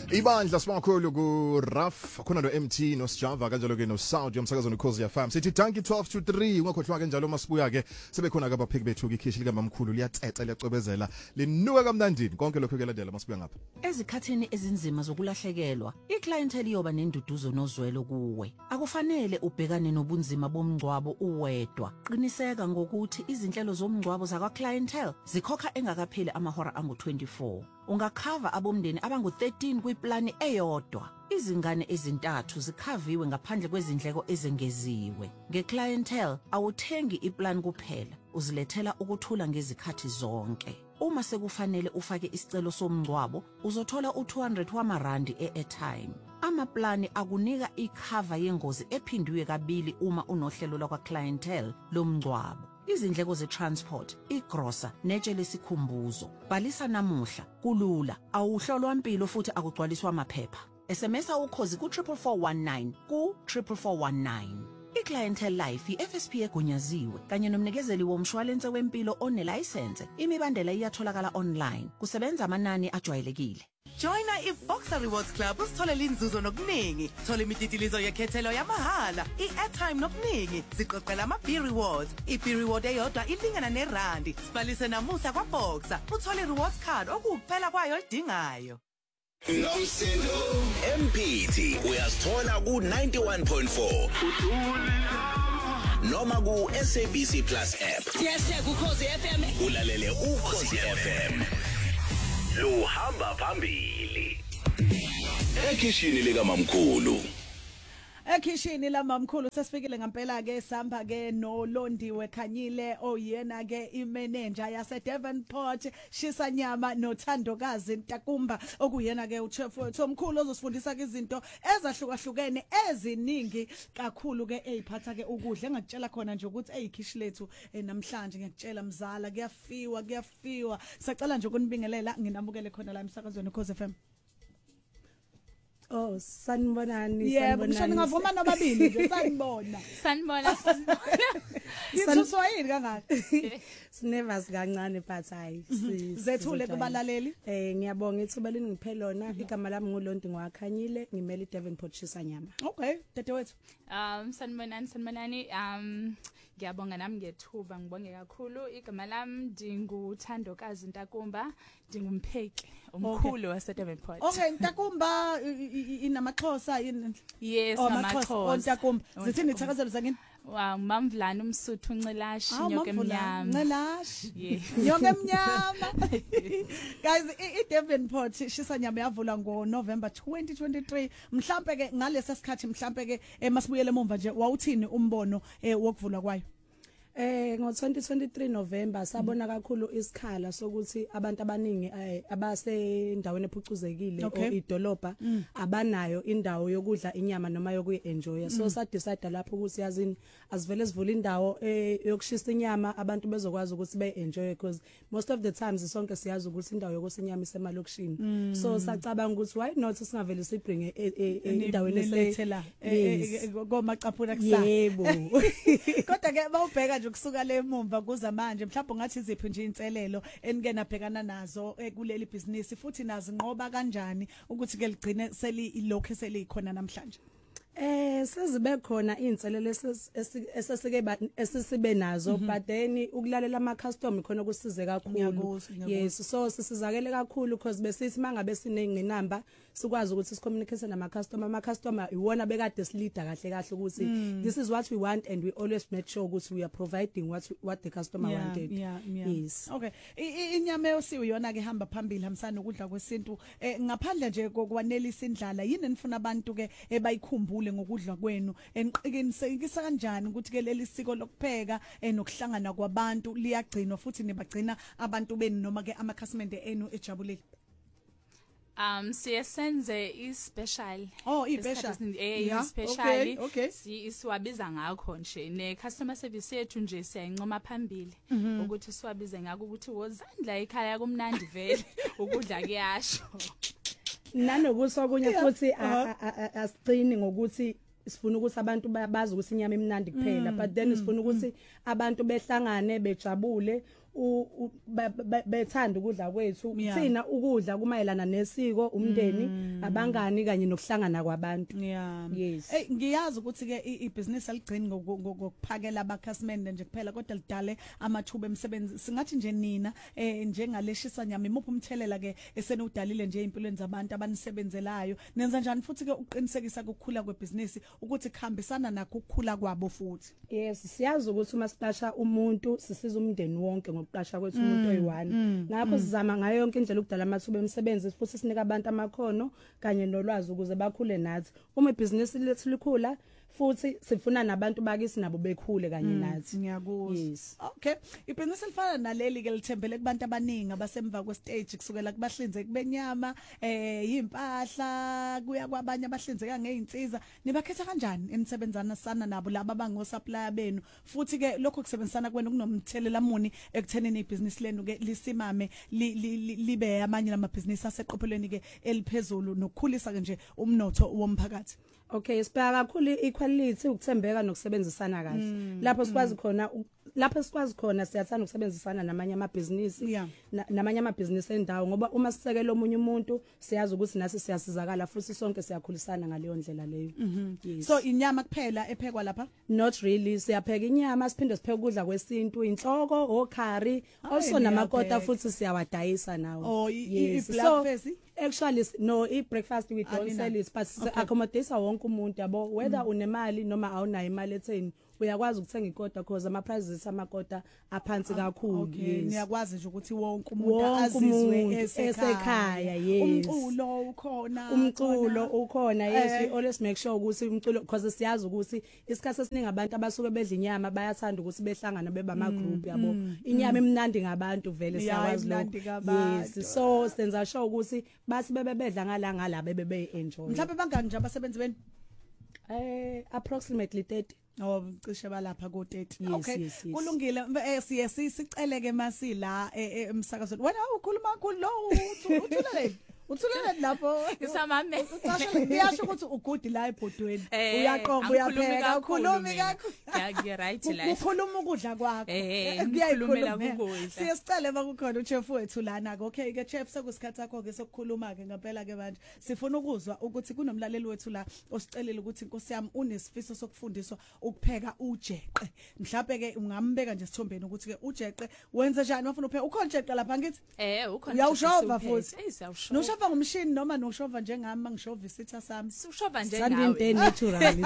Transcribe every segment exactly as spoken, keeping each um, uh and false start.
Ibandla simakhulu ku Raf khona no M T no Sjava kanjalo ke no Sound yomsakazo no Khosi F M sithi danki twelve to three ungakhohlwa ke njalo masibuya ke sebekhona ke abapheki bethu ke ikhishi lika mamkhulu liyacece liyacwebezela linuka kamnandini konke lokho ke landela masibuya ngapha ezikhathini ezinzima zokulahlekelwa iclientele yoba nenduduzo nozwelo kuwe akufanele ubhekane nobunzima bomngcwabo uwedwa qiniseka ngokuthi izinhlelo zomngcwabo zakwa clientele zikhokha engakapheli amahora angu twenty-four ungakhava abomndeni abangu thirteen kwiplani eyodwa izingane ezintathu zikhaviwe ngaphandle kwezindleko ezengeziwe ngeclientele awuthengi iplan kuphela uzilethela ukuthula ngezikhathi zonke uma sekufanele ufake isicelo somngcwabo uzothola u two hundred wamarandi e-airtime amaplani akunika ikhava yengozi ephindiwe kabili uma unohlelo lwakwa clientele lomngcwabo izindleko ze-transport, igrosa, netshe lesikhumbuzo. Bhalisa namuhla, kulula, awuhlolwa impilo futhi akugcwaliswa amaphepha. S M S ukhozi ku triple four one nine ku triple four one nine. iClientele Life i-F S P egunyaziwe kanye nomnikezeli womshwalense wempilo onelicense. Imibandela iyatholakala online. Kusebenza amanani ajwayelekile. Joina iBoxer Rewards Club usitholela inzuzo nokuningi. Thola imititilizo yekhethelo yamahala, i-airtime nokuningi. Siqoqela ama-B rewards. I-B reward eyodwa ilingana nerandi. Sibalise namuhla kwaBoxer. Uthole i-rewards card okukuphela kwayo edingayo. Nomsindo M P T uyasithola ku ninety-one point four noma ku S A B C Plus app. Siyashaya ku Khosi F M. Ulalele uKhosi F M. Lo hamba phambili. Ekishini lika mamkhulu. Ekhishini la mamkhulu sesifikile ngempela ke sihamba ke no Londiwe Khanyile oyena ke imanager yase Devonport Shisa Nyama noThandokazi Ntakumba okuyena ke uchef wethu omkhulu ozosifundisa ke izinto ezahlukahlukene eziningi kakhulu ke eziphatha ke ukudla engakutshela khona nje ukuthi eyikhishi lethu namhlanje ngiyakutshela mzala kuyafiwa kuyafiwa sicela nje ukunibingelela nginamukele khona la emsakazweni Khosi F M. Oh sanibonani yebo ngishona ngavuma nababili nje sanibona sanibona Yithuthwa yini kangaka Sinevas kancane but hayi zethule kubalaleli eh ngiyabonga ithuba liningiphe lona igama lami nguLondi Ngwakhanyile ngimele iDevonport Shisa Nyama. Okay dade wethu um sanibonani sanibonani um ngiyabonga nami ngethuba ngibonge kakhulu igama lami ndinguthandokazi Ntakumba ndingumpheki omkhulu waseDevonport. Okay Ntakumba inamaXhosa yini yes namaXhosa Ntakumba zithini ithakazelo zakini Wow, mamvlana umsuthu uncilashi nyoke emnyama. Ncilashi. Yeah. Nyoke emnyama. Guys, iDevonport Shisa Nyama yavula ngo November twenty twenty-three. Mhlambe ke ngalesa sikhathi mhlambe ke masibuyele emva nje wawuthini umbono wokuvula kwayo? Eh ngo twenty twenty-three November sabona kakhulu isikhala sokuthi abantu abaningi abasendaweni ephucuzekile o idolobha abanayo indawo yokudla inyama noma yokuyenjoya so sa decide lapho ukuthi yazini asivele sivula indawo yokushisa inyama abantu bezokwazi ukuthi be-enjoy because most of the times sonke siyazi ukuthi indawo yokusinyama isemalokishini so sacabanga ukuthi why not singavele sibringe endaweni lesethela komaqaphula kusasa yebo kodwa ke bawubheka nje kusuka le mumva kuza manje mhlawumbe ngathi iziphi nje inselelo eningena bhekana nazo kuleli business futhi nazi nqoba kanjani ukuthi ke ligcine seli ilokho selikhona namhlanje. Eh sezibe khona inselelo esesike esisibe nazo but then ukulalela ama customer khona kusize kakhulu yes so sisizakele kakhulu because besithi mangabe sinenginamba sikwazi ukuthi sicommunicate nama customer ama customer iwona bekade silida kahle kahle ukuthi this is what we want and we always make sure ukuthi we are providing what what the customer yeah, wanted yeah, yeah. yes okay inyama yosiwe yona ke hamba phambili hamsana ukudla kwesintu ngaphandle nje kokwanelisa indlala yini nifuna abantu ke ebayikhumbule ngokudla kwenu eniqinisekisa kanjani ukuthi ke leli siko lokupheka enokuhlangana kwabantu liyagcinwa futhi nibagcina abantu benu noma ke amakhasimende enu ejabulile? Um siyasenze ispecial oh ibesha eh specially si isiwabiza ngakho nje ne customer service yethu nje siyancoma phambili ukuthi siwabize ngakho ukuthi wozandla ekhaya kumnandi vele ukudla kuyasho nanokuthi okunye futhi asicini ngokuthi sifuna ukuthi abantu bayazi ukuthi inyama emnandi kuphela but then sifuna ukuthi abantu behlangane bejabule bethanda ukudla kwethu thina ukudla kumayelana nesiko umndeni abangani kanye nokuhlangana kwabantu yes hey ngiyazi ukuthi ke ibusiness aligcini ngokuphakela abakhasimende nje kuphela kodwa lidale amathuba emsebenzi singathi nje nina eh njengaleshisa nyama imuphi umthelela ke esenudalile nje empilweni zabantu abanisebenzelayo nenza njani futhi ke uqinisekisa ukukhula kwebusiness ukuthi kuhambisana nakho ukukhula kwabo futhi yes siyazi ukuthi uma siqasha umuntu sisiza umndeni wonke ngokuqasha kwethu umuntu oyi-one ngakho sizama ngayo yonke indlela ukudala amathuba emsebenzi futhi sinika abantu amakhono kanye nolwazi ukuze bakhule nathi uma ibhizinisi lethu likhula futhi sifuna nabantu bakisi nabo bekhule kanye nathi ngiyakuzwa yes okay ibhizinisi lifana naleli ke lithembele kubantu abaningi abasemva kwe stage kusukela kubahlinzeki benyama eh impahla kuya kwabanye abahlinzeka ngeinsiza nibakhetha kanjani emsebenzana sana nabo laba abango supplier benu futhi ke lokho kusebenzisana kwenu kunomthelela muni ekuthenini ibhizinisi lenu ke lisimame libe amanye namabhizinisi aseqophelweni ke eliphezulu nokukhulisa ke nje umnotho womphakathi okay sibheka kakhulu equality ukuthembeka nokusebenzisana kahle lapho sikwazi khona lapho sikwazi khona siyathanda ukusebenzisana namanye amabhizinisi namanye amabhizinisi endawo ngoba uma sisekela omunye umuntu siyazi ukuthi nasi siyasizakala futhi sonke siyakhulisana ngaleyo ndlela leyo so inyama kuphela ephekwa lapha not really siyapheka inyama siphinde sipheke ukudla kwesintu inhloko okhari also namakota futhi siyawadayisa nawo oh i-black face actually no i-breakfast we don't sell it but accommodate wonke umuntu yabo whether unemali noma awunayo imali etheni uyakwazi ukuthenga ikota because ama prices amakota aphansi kakhulu okay niyakwazi nje ukuthi wonke umuntu azizwe esekhaya yes umculo ukhona umculo ukhona yes we always make sure ukuthi umculo because siyazi ukuthi isikhathi esiningi abantu abasuke bedla inyama bayathanda ukuthi behlangana beba ama group yabo inyama emnandi ngabantu vele siyakwazi lokho yes so senza sure ukuthi bathi bebe bedla ngala ngala bebe be enjoy mhlawumbe bangani nje abasebenzi benu eh approximately thirty oh cishe balapha ko thirty yes, okay yes, yes. kulungile eh siye siceleke masila emsakazweni wena ukhuluma kakhulu lo uthulele uthulele lapho isamame ucasha ngiyasho ukuthi ugudi la ebhodweni uyaqomba uyapheka ukhulumi kakhulu ngiya right la ukhuluma ukudla kwakho ngiyayikhulumela ukudla siyasicela bakukhona uchef wethu lana ke okay ke chef sekusikhathi sakho ke sokukhuluma ke ngempela ke manje sifuna ukuzwa ukuthi kunomlaleli wethu la osicelile ukuthi inkosi yami unesifiso sokufundiswa ukupheka ujeqe mhlawumbe ke ungambeka nje sithombeni ukuthi ke ujeqe wenze njani wafuna upheka ukhona ujeqe lapha ngithi eh ukhona uyawushova futhi siyawushova ushova ngomshini noma noshova njengami mangishova isitha sami ushova njengawe sandinteni natural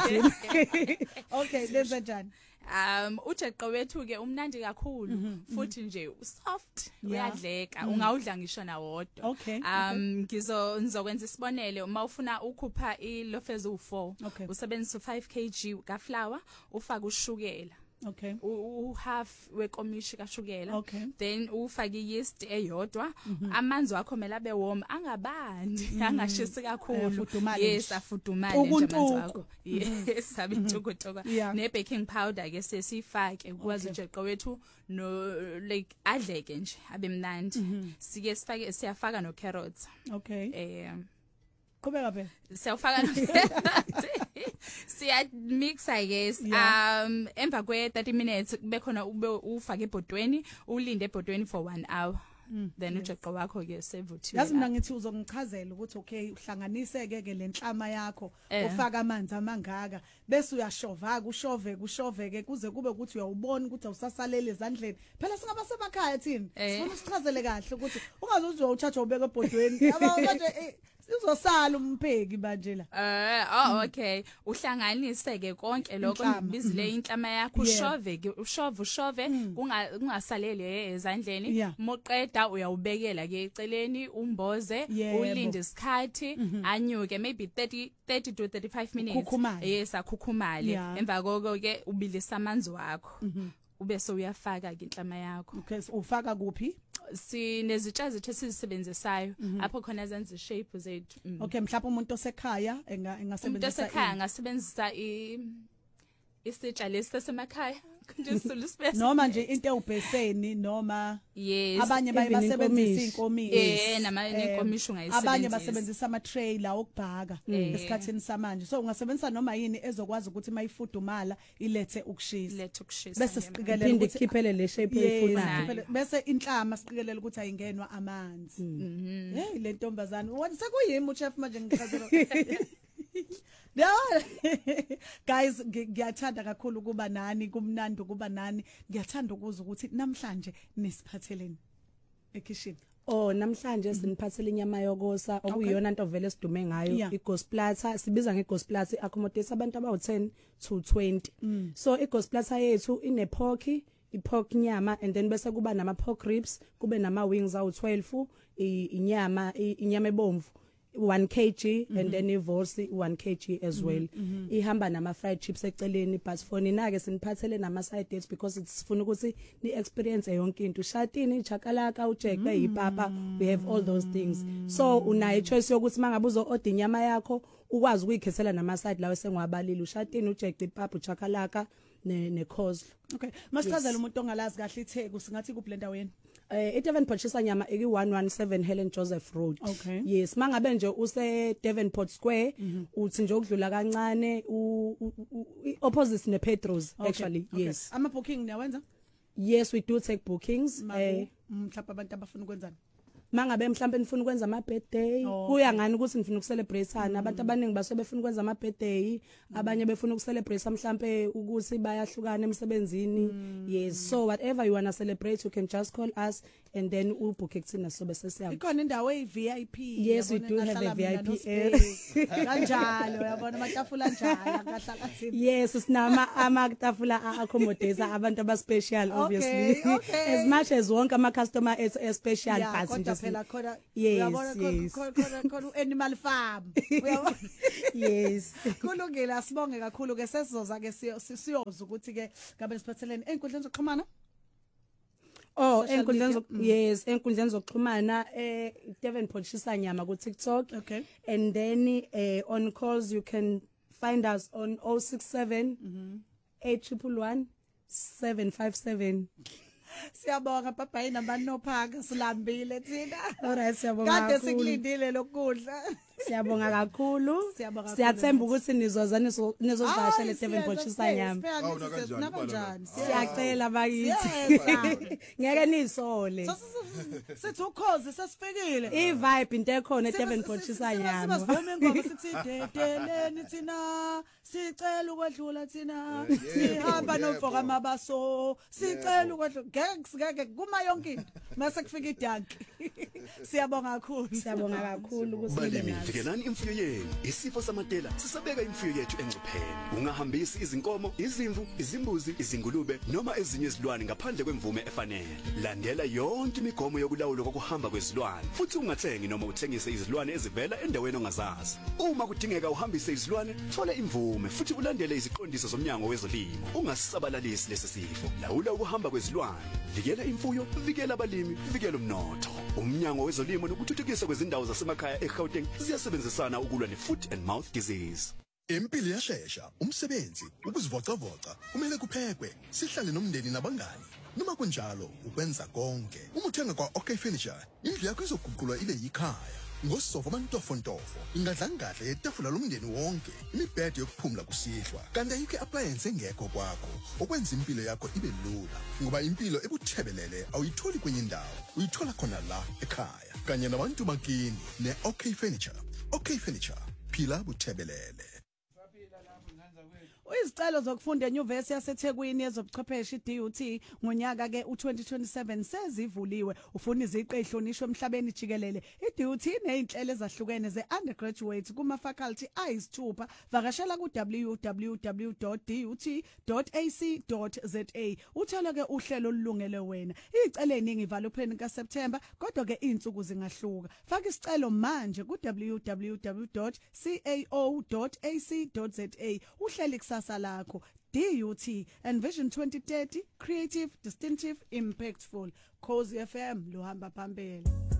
okay lenza njani um ujeqe wethu ke umnandi kakhulu futhi nje soft uyadleka ungawudla ngisho na wodwa um ngizo ngizokwenza isibonele uma ufuna ukhupha iloaf ezu four usebenzisa five kilograms ka flour ufaka ushukela okay u half wekomishi kashukela okay. Then ufake yeast eyodwa mm -hmm. Amanzi wakho mela be warm angabandi mm -hmm. Angashisi kakhulu yes afudumale nje amanzi wakho yes abintukutuka yeah. Ne baking powder ke sesifake ukwazi nje okay. Qowethu no like adleke nje abe mnandi mm -hmm. Sike sifake siyafaka no carrots okay eh Qhubeka phela siyafaka siya mix I guess yeah. Um emva kwe thirty minutes kube khona ube ufake ebhodweni ulinde ebhodweni for one hour mm, then yes. Ujeqe wakho ke sevuthiwe yazi mina ngithi uzongichazela ukuthi okay uhlanganiseke ke lenhlama yakho eh. Ufaka amanzi amangaka bese uyashova kushove kushove ke kuze kube ukuthi uyawubona ukuthi awusasalele ezandleni phela singaba semakhaya thina eh. Sifuna usichazele kahle ukuthi ungaze uzowuthatha ubeke ebhodweni yabo nje Sizosala umpheki manje la. Eh oh okay uhlanganise ke konke lokho ngibizile inhlama yakho ushove ke ushove ushove kungasalele ezandleni moqeda uyawubekela ke eceleni umboze ulinde isikhathi anyuke maybe thirty to thirty-five minutes yes akhukhumale emva koko ke ubilisa amanzi wakho ube so uyafaka ke inhlama yakho okay ufaka kuphi sinezitsha zethu esizisebenzisayo apho khona zenza shape zethu okay mhlawumbe umuntu osekhaya engasebenzisa umuntu osekhaya ngasebenzisa i isitsha lesasemakhaya nje sulu space noma nje into ewubheseni noma yes abanye baye even basebenzisa inkomishi. inkomishi eh nama nenkomishi ungayisebenzisa abanye basebenzisa ama trailer okubhaka esikhathini samanje so ungasebenzisa noma yini ezokwazi ukuthi mayifudumala ilethe ukushisa lethe ukushisa bese siqikelela phinde ukuthi ikhiphele le shape Yes, oyifunayo siqikelela- bese inhlama siqikelela ukuthi ayingenwa amanzi hey le ntombazana wathi sekuyimi uchef manje ngichazela No guys ngi- ngiyathanda kakhulu kuba nani kumnandi kuba nani ngiyathanda ukuzwa ukuthi namhlanje nisiphatheleni ekitchen Oh namhlanje siniphathele inyama yokosa okuyiyona into vele sidume ngayo Yeah. iGosplatha sibiza ngeGosplatha accommodate abantu abawu ten to twenty so iGosplatha yethu ine pork ipork nyama and then bese kuba nama pork ribs kube nama wings awu twelve i- inyama i- inyama ebomvu one kilogram and then ivorsi one kilogram as well ihamba nama fried chips eceleni but for nina ke siniphathele nama side dishes because it's sifuna ukuthi ni experience yonke into shatini chakalaka ujeke yipapa we have all those things so unayo choice yokuthi mangabe uzo order inyama yakho ukwazi ukuyikhethela nama side lawo sengiwabalile ushatini ujeke ipapa uchakalaka ne ne coleslaw okay masichazela umuntu ongalazi kahle itheku singathi kuphi le ndawo yeni Eh eDevonport Shisanyama eki one seventeen Helen Joseph Road. Okay. Yes, mangabe nje use Devonport Square uthi nje ukudlula kancane u u- u- i- opposite ne Petros Okay, actually. okay. Yes. ama booking niyawenza Yes, we do take bookings. Eh mhlawumbe abantu abafuna ukwenzani mangabe mhlambe nifuna ukwenza ama birthday Oh, kuya ngani ukuthi nifuna ukucelebrate ana abantu abaningi base befuna ukwenza ama birthday abanye befuna ukucelebrate mhlambe ukuthi bayahlukana emsebenzini yes so whatever you want to celebrate you can just call us and then u book ekuthina so bese siya ikhona indawo eyi V I P Yes, we yabona, do have ngahlala a mina V I P no-space. kanjalo yabona amatafula njalo akahlala thina Yes, sinama amatafula accommodate abantu aba special obviously. Okay, okay. As much as wonke ama customer is special Yeah, but kodwa nje phela khona Yes, uyabona khona- yes. khona khona- khona animal farm uyabona yes. kulungile asibonge kakhulu ke sesizoza ke siyo- siyoza ukuthi ke ngabe siphathelene enkundleni zokuxhumana Oh, Social enkundleni media, zok- yes, enkundleni zokuxhumana eh Devonport Shisanyama ku TikTok. Okay. And then eh on calls you can find us on oh six seven eight one one seven five seven. siyabonga baba inamba nophaka silambile thina Alright, siyabonga kade kakhulu. sikulindile lokudla Siyabonga kakhulu. Siyabonga kakhulu Siyathemba nathi. ukuthi nizoza nizo- nizosivakashela eDevonport Shisanyama. Awu, nakanjani, nakanjani Siyacela bakithi. Yes. Ngeke nisole. sithi ukhozi sesifikile I vibe into ekhona eDevonport Sisanyama Shisanyama. sivuma ingoma sithi dedeleni thina sicela ukwedlula thina sihamba nomfoka amabaso sicela ukwedlula ngeke singeke kuma yonke into mase kufika idanki siyabonga kakhulu Siyabonga kakhulu ukuthi nibe Balimi nathi. vikelani imfuyo yenu. Isifo samatela sisabeka imfuyo yethu engcupheni. Ungahambisi izinkomo, izimvu, izimbuzi, izingulube noma ezinye izilwane ngaphandle kwemvume efanele. Landela yonke imigomo yokulawulwa kokuhamba kwezilwane. Futhi ungathengi noma uthengise izilwane ezivela endaweni ongazazi. Uma kudingeka uhambise izilwane, thola imvume futhi ulandele iziqondiso zomnyango wezolimo. Ungasabalalisi lesi sifo. Lawula ukuhamba kwezilwane. Vikela imfuyo, vikela abalimi, vikela umnotho. Umnyango wezolimo nokuthuthukiswa kwezindawo zasemakhaya eGauteng ziyasebenzisana ukulwa ne-foot and mouth disease. Impilo iyashesha, umsebenzi, ukuzivocavoca, kumele kuphekwe, sihlale nomndeni nabangani. Noma kunjalo, ukwenza konke. Uma uthenga kwa OK Furniture, indlu yakho izoguqulwa ibe yikhaya. Ngosofa amantofontofo, ingadlangadla yetafula lomndeni wonke, imibhede yokuphumula kusihlwa. Kanti ayikho appliance engekho kwakho, okwenza impilo yakho ibe lula. Ngoba impilo ebuthebelele awuyitholi kwenye indawo, uyithola khona la ekhaya. Kanye nabantu bakini ne-OK Furniture. OK Furniture, phila buthebelele. Izicelo zokufunda eNyuvesi yaseThekwini yezobuchwepheshe i-D U T ngonyaka ke u-twenty twenty-seven sezivuliwe ufuna iziqu ezihlonishwe emhlabeni jikelele i-D U T nezinhlelo ezahlukene ze-undergraduate kuma faculty ayisithupha vakashela ku w w w dot d u t dot a c dot z a uthola ke uhlelo olulungele wena izicelo eziningi ivalo phen ka September kodwa ke izinsuku zingahluka faka isicelo manje ku w w w dot cao dot a c dot z a uhleli kusasa lakho D U T and Vision twenty thirty creative distinctive impactful Khosi F M lohamba phambili.